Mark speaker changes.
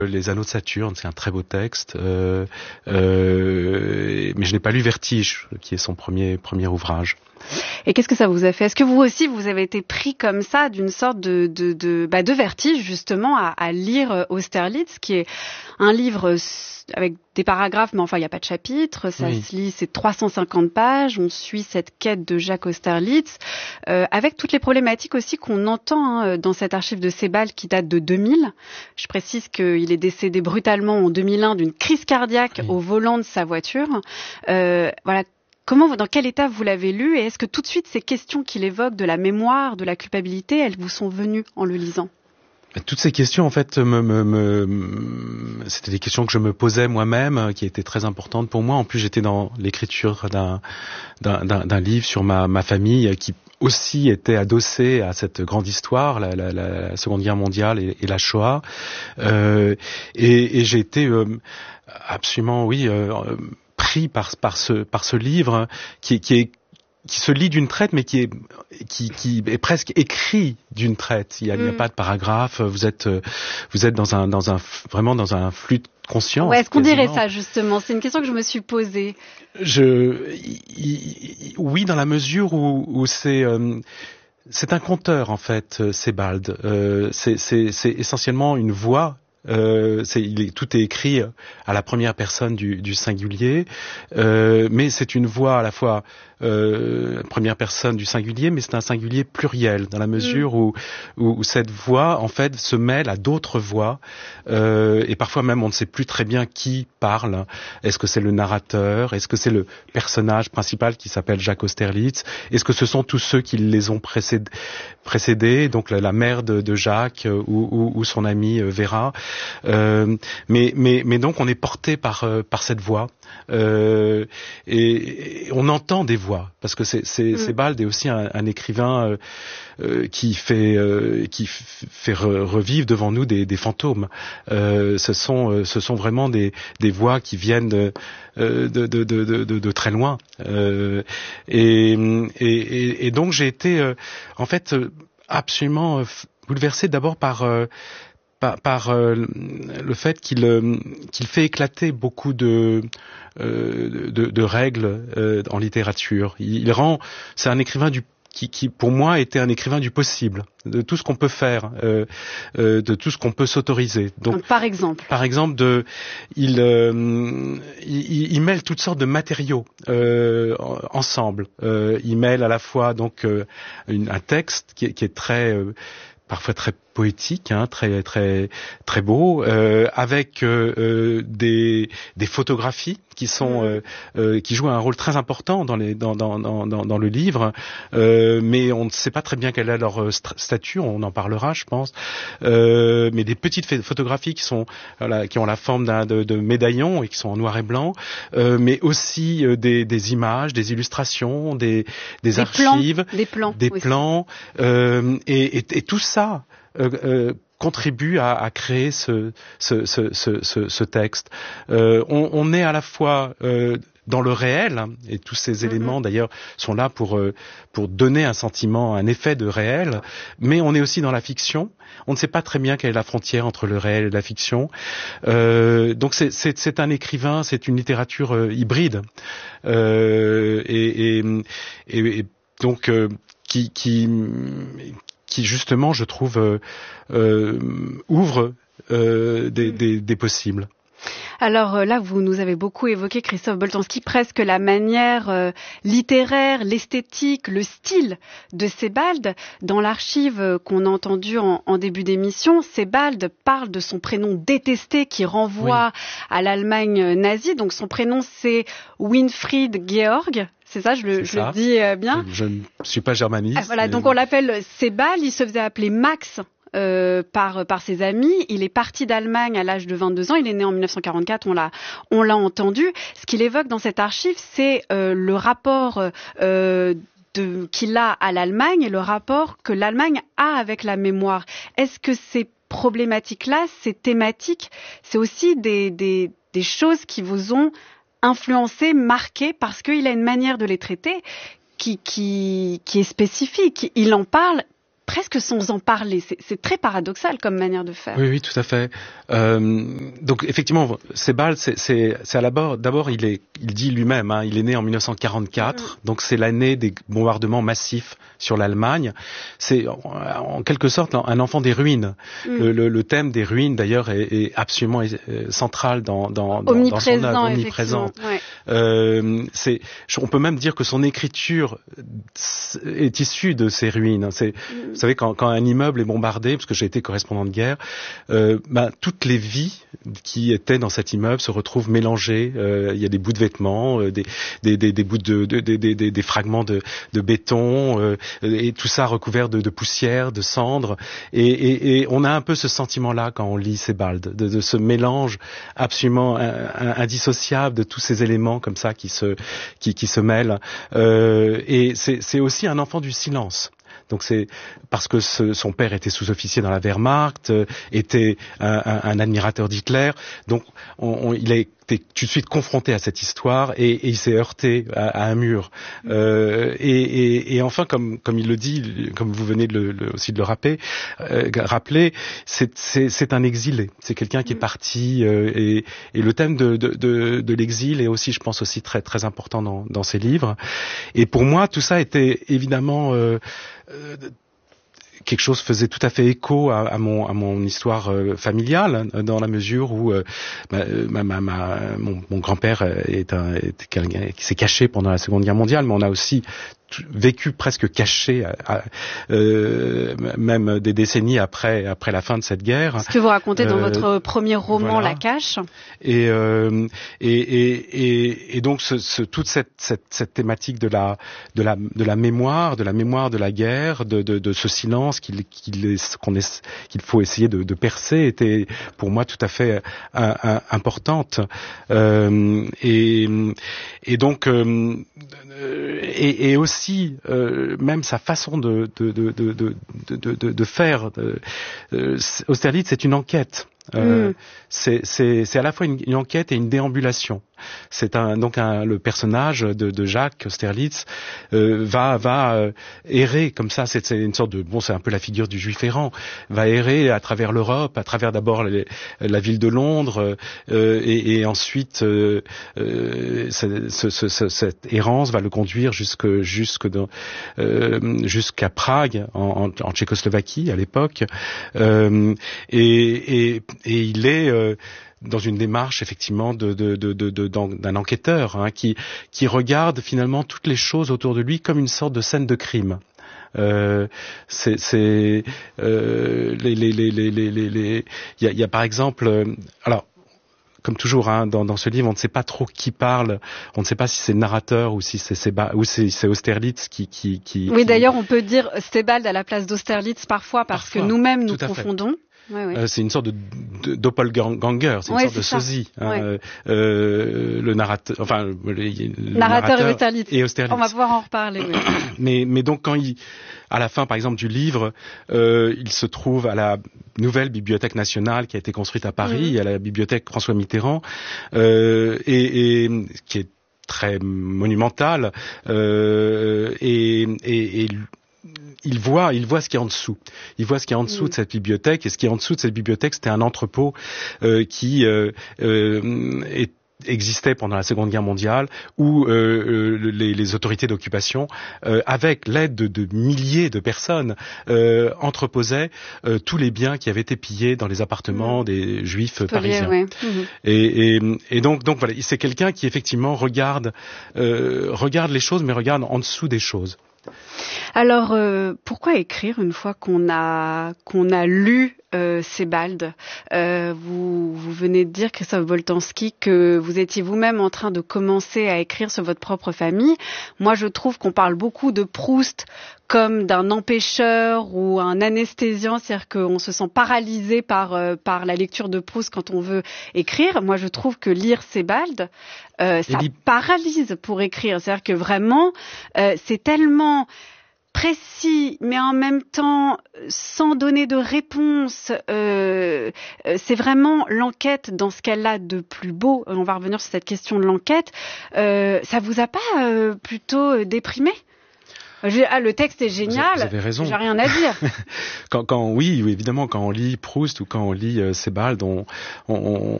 Speaker 1: Les Anneaux de Saturne, c'est un très beau texte, mais je n'ai pas lu Vertige, qui est son premier ouvrage.
Speaker 2: Et qu'est-ce que ça vous a fait? Est-ce que vous aussi, vous avez été pris comme ça d'une sorte de vertige, justement, à lire Austerlitz, qui est un livre avec des paragraphes, mais enfin, il n'y a pas de chapitre, ça se lit, c'est 350 pages, on suit cette quête de Jacques Austerlitz, avec toutes les problématiques aussi qu'on entend dans cette archive de Sebald qui date de 2000. Je précise qu'il est décédé brutalement en 2001 d'une crise cardiaque au volant de sa voiture. Voilà. Dans quel état vous l'avez lu, et est-ce que tout de suite ces questions qu'il évoque de la mémoire, de la culpabilité, elles vous sont venues en le lisant?
Speaker 1: Toutes ces questions, en fait, c'était des questions que je me posais moi-même, qui étaient très importantes pour moi. En plus, j'étais dans l'écriture d'un livre sur ma famille, qui aussi était adossé à cette grande histoire, la Seconde Guerre mondiale et la Shoah. Et j'ai été absolument, pris par ce livre qui se lit d'une traite, mais qui est presque écrit d'une traite. Il y a pas de paragraphe. Vous êtes vraiment dans un flux de conscience.
Speaker 2: Ouais, est-ce qu'on dirait ça, justement? C'est une question que je me suis posée.
Speaker 1: Oui, dans la mesure où c'est un conteur, en fait, Sebald. C'est essentiellement une voix. Tout est écrit à la première personne du singulier, mais c'est une voix à la fois première personne du singulier, mais c'est un singulier pluriel, dans la mesure où cette voix, en fait, se mêle à d'autres voix, et parfois même on ne sait plus très bien qui parle. Est-ce que c'est le narrateur? Est-ce que c'est le personnage principal qui s'appelle Jacques Austerlitz? Est-ce que ce sont tous ceux qui les ont précédés, donc la mère de Jacques ou son amie Vera? Mais donc on est porté par cette voix, et on entend des voix, parce que Sebald est aussi un écrivain qui fait revivre devant nous des fantômes. Ce sont vraiment des voix qui viennent de très loin, et donc j'ai été en fait absolument bouleversé d'abord par le fait qu'il fait éclater beaucoup de règles en littérature. C'est un écrivain qui pour moi était un écrivain du possible, de tout ce qu'on peut faire, de tout ce qu'on peut s'autoriser.
Speaker 2: Donc par exemple,
Speaker 1: il mêle toutes sortes de matériaux ensemble. Il mêle à la fois donc un texte qui est très parfois très poétique, très très très beau, avec des photographies qui jouent un rôle très important dans le livre, mais on ne sait pas très bien quel est leur statut. On en parlera, je pense. Mais des petites photographies qui ont la forme de médaillons et qui sont en noir et blanc, mais aussi des images, des illustrations, des archives, des plans, et tout ça contribue à créer ce texte. On est à la fois dans le réel, et tous ces éléments d'ailleurs sont là pour donner un sentiment, un effet de réel, mais on est aussi dans la fiction. On ne sait pas très bien quelle est la frontière entre le réel et la fiction. Donc c'est un écrivain, c'est une littérature hybride, et donc qui justement, je trouve, ouvre des possibles.
Speaker 2: Alors là, vous nous avez beaucoup évoqué, Christophe Boltanski, presque la manière littéraire, l'esthétique, le style de Sebald. Dans l'archive qu'on a entendue en début d'émission, Sebald parle de son prénom détesté qui renvoie à l'Allemagne nazie. Donc son prénom, c'est Winfried Georg. C'est ça, je le dis bien.
Speaker 1: Je ne suis pas germaniste.
Speaker 2: Voilà, donc on l'appelle Sebald. Il se faisait appeler Max par ses amis. Il est parti d'Allemagne à l'âge de 22 ans. Il est né en 1944. On l'a entendu. Ce qu'il évoque dans cette archive, c'est le rapport qu'il a à l'Allemagne et le rapport que l'Allemagne a avec la mémoire. Est-ce que ces problématiques-là, ces thématiques, c'est aussi des choses qui vous ont influencé, marqué, parce qu'il a une manière de les traiter qui est spécifique. Il en parle presque sans en parler. C'est très paradoxal comme manière de faire.
Speaker 1: Oui, oui, tout à fait. Donc effectivement, Sebald, c'est à d'abord il dit lui-même, il est né en 1944, donc c'est l'année des bombardements massifs sur l'Allemagne. C'est en quelque sorte un enfant des ruines. Le thème des ruines d'ailleurs est absolument central dans son œuvre, omniprésent. Ouais. On peut même dire que son écriture est issue de ces ruines. Vous savez, quand un immeuble est bombardé, parce que j'ai été correspondant de guerre, toutes les vies qui étaient dans cet immeuble se retrouvent mélangées. Il y a des bouts de vêtements, des bouts des fragments de béton, et tout ça recouvert de poussière, de cendres. Et on a un peu ce sentiment-là quand on lit Sebald, de ce mélange absolument indissociable de tous ces éléments comme ça qui se mêlent. Et c'est aussi un enfant du silence. Donc c'est parce que son père était sous-officier dans la Wehrmacht, était un admirateur d'Hitler. Donc il a été tout de suite confronté à cette histoire et il s'est heurté à un mur. Et enfin, comme il le dit, comme vous venez aussi de le rappeler, c'est un exilé. C'est quelqu'un qui est parti et le thème de l'exil est aussi, je pense, aussi très très important dans ses livres. Et pour moi, tout ça était évidemment quelque chose faisait tout à fait écho à mon histoire familiale, dans la mesure où mon grand-père était quelqu'un qui s'est caché pendant la Seconde Guerre mondiale, mais on a aussi vécu presque caché, même des décennies après la fin de cette guerre.
Speaker 2: Ce que vous racontez dans votre premier roman, voilà. La Cache.
Speaker 1: Et donc toute cette thématique de la mémoire, de la guerre, de ce silence qu'il faut essayer de percer, était pour moi tout à fait importante. Et donc et aussi même sa façon de faire. Austerlitz, c'est une enquête. C'est à la fois une enquête et une déambulation. C'est le personnage de Jacques Austerlitz va errer comme ça. C'est une sorte de c'est un peu la figure du juif errant. Va errer à travers l'Europe, à travers d'abord la ville de Londres et ensuite cette errance va le conduire jusqu'à Prague en Tchécoslovaquie à l'époque et il est dans une démarche effectivement d'un enquêteur qui regarde finalement toutes les choses autour de lui comme une sorte de scène de crime. Il y a par exemple alors comme toujours dans ce livre, on ne sait pas trop qui parle, on ne sait pas si c'est le narrateur ou si c'est Austerlitz qui
Speaker 2: Oui, d'ailleurs, on peut dire Sebald à la place d'Austerlitz parfois parce que nous-mêmes nous confondons. Oui.
Speaker 1: C'est une sorte de doppelganger, c'est une sorte de sosie. Le narrateur, le narrateur et Austerlitz.
Speaker 2: On va pouvoir en reparler. Oui.
Speaker 1: Mais donc à la fin, par exemple, du livre, il se trouve à la nouvelle bibliothèque nationale qui a été construite à Paris, à la bibliothèque François Mitterrand, et qui est très monumentale, et il voit ce qui est en dessous. Il voit ce qui est en dessous de cette bibliothèque, et ce qui est en dessous de cette bibliothèque, c'était un entrepôt qui existait pendant la Seconde Guerre mondiale, où les autorités d'occupation, avec l'aide de milliers de personnes, entreposaient tous les biens qui avaient été pillés dans les appartements des Juifs parisiens. Ouais. Et donc voilà, c'est quelqu'un qui effectivement regarde les choses, mais regarde en dessous des choses.
Speaker 2: Alors, pourquoi écrire une fois qu'on a lu Sebald? Vous venez de dire, Christophe Boltanski, que vous étiez vous-même en train de commencer à écrire sur votre propre famille. Moi, je trouve qu'on parle beaucoup de Proust comme d'un empêcheur ou un anesthésiant, c'est-à-dire qu'on se sent paralysé par la lecture de Proust quand on veut écrire. Moi, je trouve que lire Sebald, ça paralyse pour écrire. C'est-à-dire que vraiment, c'est tellement précis, mais en même temps sans donner de réponse. C'est vraiment l'enquête dans ce qu'elle a de plus beau. On va revenir sur cette question de l'enquête. Ça vous a pas plutôt déprimé ? Le texte est génial.
Speaker 1: Vous avez raison.
Speaker 2: J'ai rien à dire.
Speaker 1: Oui, évidemment, quand on lit Proust ou quand on lit Sebald, on